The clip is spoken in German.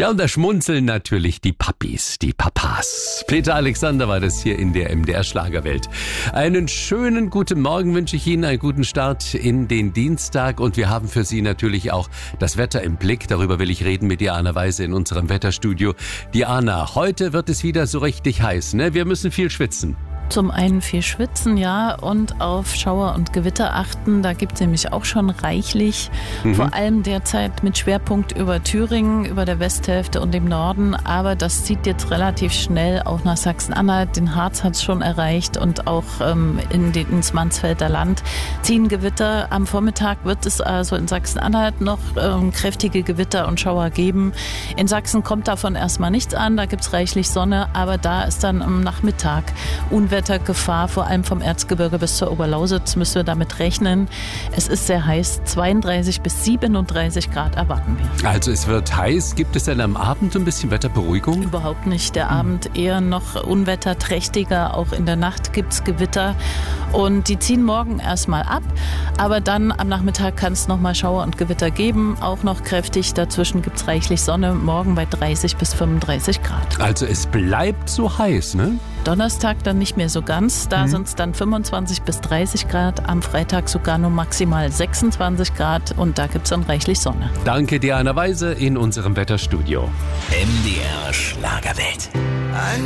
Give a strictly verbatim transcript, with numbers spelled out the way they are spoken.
Ja, und da schmunzeln natürlich die Papis, die Papas. Peter Alexander war das hier in der M D R-Schlagerwelt. Einen schönen guten Morgen wünsche ich Ihnen, einen guten Start in den Dienstag. Und wir haben für Sie natürlich auch das Wetter im Blick. Darüber will ich reden mit Diana Weise in unserem Wetterstudio. Diana, heute wird es wieder so richtig heiß, ne? Wir müssen viel schwitzen. Zum einen viel schwitzen, ja, und auf Schauer und Gewitter achten. Da gibt es nämlich auch schon reichlich. Mhm. Vor allem derzeit mit Schwerpunkt über Thüringen, über der Westhälfte und dem Norden. Aber das zieht jetzt relativ schnell auch nach Sachsen-Anhalt. Den Harz hat es schon erreicht und auch ähm, in den, ins Mansfelder Land ziehen Gewitter. Am Vormittag wird es also in Sachsen-Anhalt noch ähm, kräftige Gewitter und Schauer geben. In Sachsen kommt davon erstmal nichts an. Da gibt es reichlich Sonne, aber da ist dann am Nachmittag Unwetter. Gefahr, vor allem vom Erzgebirge bis zur Oberlausitz müssen wir damit rechnen. Es ist sehr heiß, zweiunddreißig bis siebenunddreißig Grad erwarten wir. Also es wird heiß. Gibt es denn am Abend ein bisschen Wetterberuhigung? Überhaupt nicht. Der hm. Abend eher noch unwetterträchtiger. Auch in der Nacht gibt es Gewitter und die ziehen morgen erstmal ab. Aber dann am Nachmittag kann es nochmal Schauer und Gewitter geben. Auch noch kräftig. Dazwischen gibt es reichlich Sonne. Morgen bei dreißig bis fünfunddreißig Grad. Also es bleibt so heiß, ne? Donnerstag dann nicht mehr so ganz. Da mhm. sind es dann fünfundzwanzig bis dreißig Grad. Am Freitag sogar nur maximal sechsundzwanzig Grad. Und da gibt es dann reichlich Sonne. Danke, Diana Weise in unserem Wetterstudio. M D R Schlagerwelt.